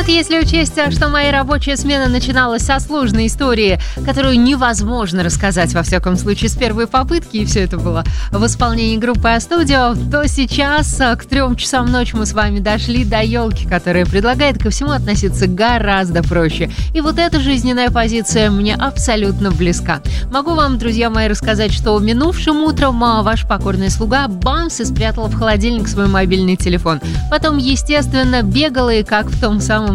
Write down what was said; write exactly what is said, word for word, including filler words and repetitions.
вот если учесть, что моя рабочая смена начиналась со сложной истории, которую невозможно рассказать, во всяком случае, с первой попытки, и все это было в исполнении группы А-Студио, то сейчас к трем часам ночи мы с вами дошли до елки, которая предлагает ко всему относиться гораздо проще. И вот эта жизненная позиция мне абсолютно близка. Могу вам, друзья мои, рассказать, что минувшим утром ваш покорный слуга бамс и спрятал в холодильник свой мобильный телефон. Потом, естественно, бегала и как в том самом